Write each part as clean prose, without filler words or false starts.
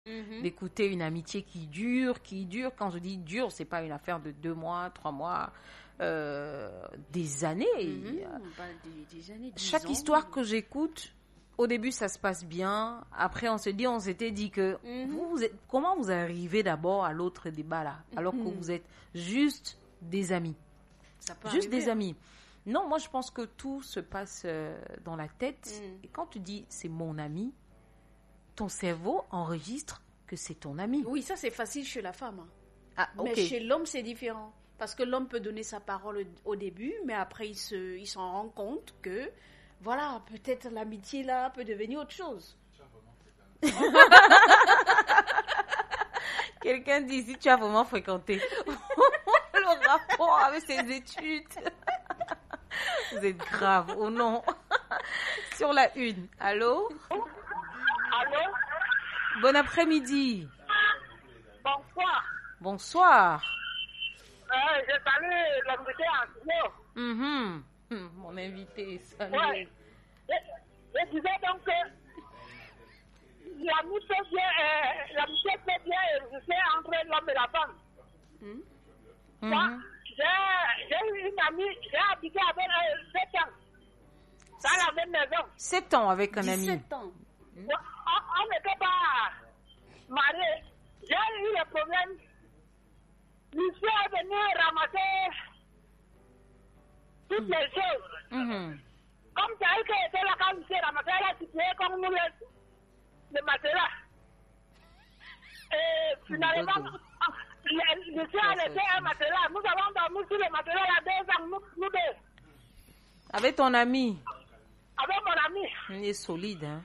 d'écouter une amitié qui dure. Quand je dis dure, c'est pas une affaire de 2 mois, 3 mois, des années. On parle des années, 10 Chaque ans. histoire que j'écoute, au début ça se passe bien. Après on s'était dit que comment vous arrivez d'abord à l'autre débat là, alors que vous êtes juste des amis. Ça peut Juste arriver. des amis. Non, moi je pense que tout se passe dans la tête. Et quand tu dis c'est mon ami, ton cerveau enregistre que c'est ton ami. Oui, ça c'est facile chez la femme. Ah, ok. Mais chez l'homme, c'est différent. Parce que l'homme peut donner sa parole au début, mais après, il s'en rend compte que, voilà, peut-être l'amitié là peut devenir autre chose. Quelqu'un dit si tu as vraiment fréquenté le rapport avec ses études. Vous êtes grave, oh non. Sur la une. Allô? Allô? Bon après-midi. Bonsoir. Bonsoir. Je salue l'invité en studio. Mon invité, salut. Ouais. Je disais donc que l'amitié fait bien exister entre l'homme et la femme. Moi, j'ai eu une amie, j'ai habité avec elle 7 ans. Dans la même maison. 7 ans avec un ami. 17 ans. On n'était pas mariés. J'ai eu le problème. Monsieur est venu ramasser toutes les choses. Comme c'est elle qui était là quand monsieur ramassait, elle a situé comme nous le matelas. Et finalement, monsieur a laissé un matelas. Nous avons dormi sur le matelas là 2 ans, nous deux. Avec ton ami. Avec mon ami. Il est solide, hein.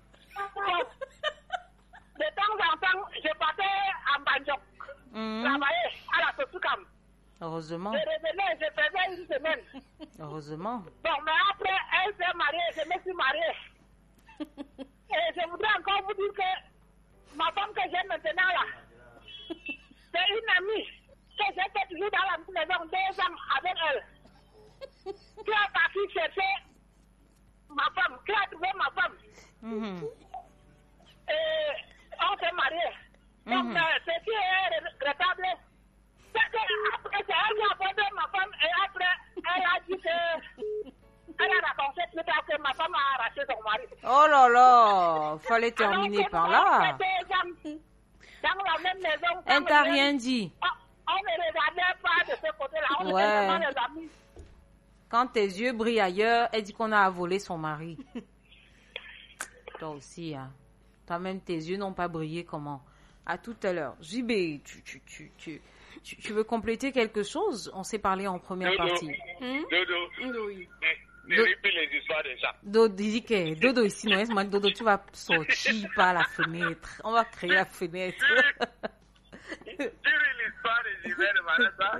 De temps en temps, je partais en Banjok. Travailler à la Sosukam. Heureusement. Je revenais, je faisais une semaine. Heureusement. Bon, mais après, elle s'est mariée, je me suis mariée. Et je voudrais encore vous dire que ma femme que j'ai maintenant là, c'est une amie que j'ai fait toujours dans la maison 2 ans avec elle. Qui a parti chercher ma femme, qui a trouvé ma femme. Et on s'est mariés. Donc, ce qui est regrettable, c'est qu'après, c'est elle qui a abordé ma femme et après, elle a dit que. Elle a raconté plus tard que ma femme a arraché son mari. Oh là là, fallait terminer par là. Dans la même maison. Elle t'a rien dit. On ne regardait pas de ce côté-là. On était vraiment les amis. Quand tes yeux brillent ailleurs, elle dit qu'on a volé son mari. Toi aussi, hein. Toi-même, tes yeux n'ont pas brillé comment? À tout à l'heure. JB, tu veux compléter quelque chose? On s'est parlé en première partie. Dodo. Oui. Ne lis plus les histoires des gens. Dodo ici, non, Dodo, tu vas sortir par la fenêtre. On va créer la fenêtre. Tu lis l'histoire des Gilbert de Vanessa.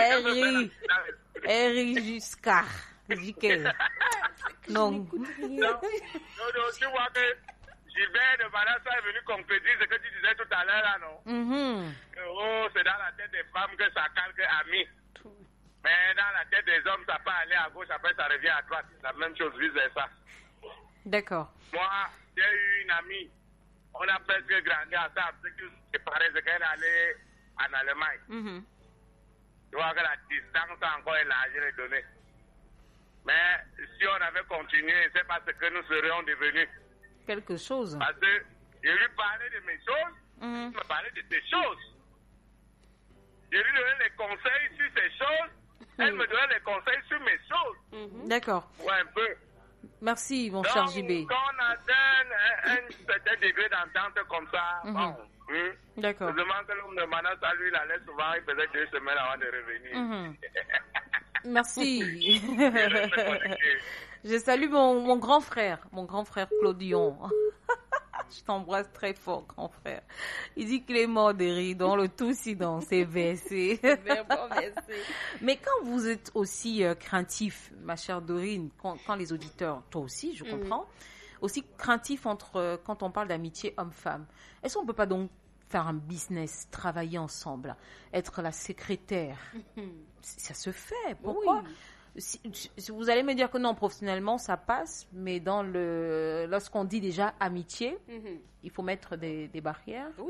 Elle rit jusqu'à JK. Non. Dodo, tu vois que Gilbert de Vanessa est venu compléter ce que tu disais tout à l'heure, là, non? Oh, c'est dans la tête des femmes que ça calque ami. Mais dans la tête des hommes, ça peut aller à gauche, après ça revient à droite. La même chose vice-versa. D'accord. Moi, j'ai eu une amie. On a presque grandi ensemble. Ce qui nous séparait, c'est qu'elle allait en Allemagne. Tu vois que la distance encore est large et donnée. Mais si on avait continué, c'est parce que nous serions devenus. Quelque chose. Parce que je lui parlais de mes choses, il me parlait de ses choses. Je lui donnais des conseils sur ses choses, elle me donnait des conseils sur mes choses. D'accord. Ouais, un peu. Merci, mon Donc, cher JB. quand on atteint un certain degré d'entente comme ça, bon, D'accord. seulement que l'homme de Manas, lui, il allait souvent, il faisait 2 semaines avant de revenir. Merci. Je salue mon grand frère Claudion. Je t'embrasse très fort, grand frère. Il dit qu'il est mort de rire, dans le tout silence, c'est versé. Mais quand vous êtes aussi craintif, ma chère Dorine, quand les auditeurs, toi aussi, je comprends, aussi craintif quand on parle d'amitié homme-femme, est-ce qu'on ne peut pas donc faire un business, travailler ensemble, être la secrétaire? Ça se fait. Pourquoi vous allez me dire que non, professionnellement, ça passe, mais lorsqu'on dit déjà amitié, il faut mettre des barrières.